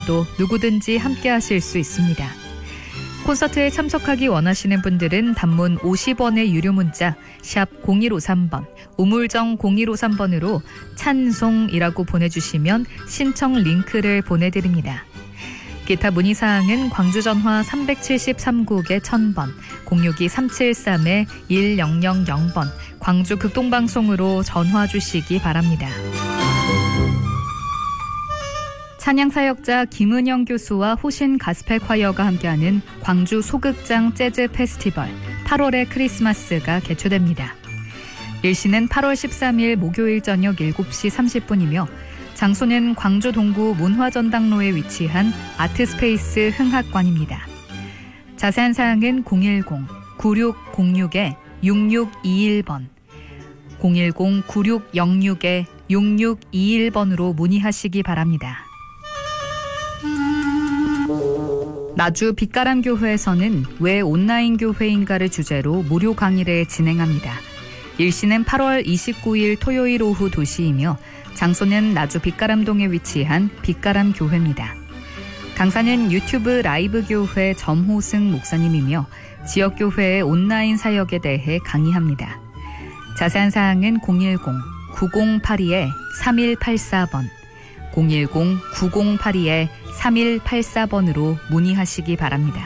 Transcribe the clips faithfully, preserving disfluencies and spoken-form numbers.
또 누구든지 함께 하실 수 있습니다. 콘서트에 참석하기 원하시는 분들은 단문 오십 원의 유료 문자 샵 공일오삼 번, 우물정 공일오삼 번으로 찬송이라고 보내주시면 신청 링크를 보내드립니다. 기타 문의사항은 광주전화 삼칠삼 국에 천 번, 공육이 삼칠삼 일영영 번, 광주 극동방송으로 전화 주시기 바랍니다. 찬양사역자 김은영 교수와 호신 가스펠 콰이어가 함께하는 광주 소극장 재즈 페스티벌 팔월의 크리스마스가 개최됩니다. 일시는 팔월 십삼일 목요일 저녁 일곱 시 삼십 분이며 장소는 광주 동구 문화전당로에 위치한 아트스페이스 흥학관입니다. 자세한 사항은 공일공 구육공육 육육이일 번, 공일공 구육영육 육육이일 번으로 문의하시기 바랍니다. 나주 빛가람교회에서는 왜 온라인 교회인가를 주제로 무료 강의를 진행합니다. 일시는 팔월 이십구일 토요일 오후 두 시이며 장소는 나주 빛가람동에 위치한 빛가람교회입니다. 강사는 유튜브 라이브 교회 점호승 목사님이며 지역교회의 온라인 사역에 대해 강의합니다. 자세한 사항은 공일공 구공팔이 삼일팔사 번, 공일공 구공팔이 삼일팔사 번으로 문의하시기 바랍니다.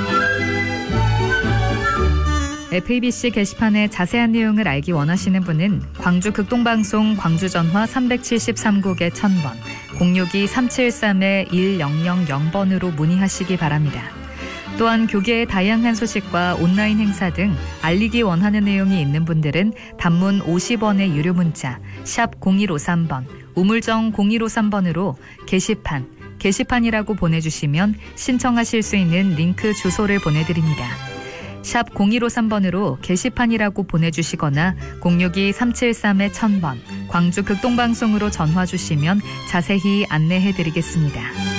에프이비씨 게시판의 자세한 내용을 알기 원하시는 분은 광주 극동방송 광주전화 삼칠삼 국에 천 번, 공육이 삼칠삼 일영영 번으로 문의하시기 바랍니다. 또한 교계의 다양한 소식과 온라인 행사 등 알리기 원하는 내용이 있는 분들은 단문 오십 원의 유료 문자 샵 공일오삼 번, 우물정 공일오삼 번으로 게시판, 게시판이라고 보내주시면 신청하실 수 있는 링크 주소를 보내드립니다. 샵 공일오삼 번으로 게시판이라고 보내주시거나 공육이 삼칠삼 천 번, 광주 극동방송으로 전화 주시면 자세히 안내해드리겠습니다.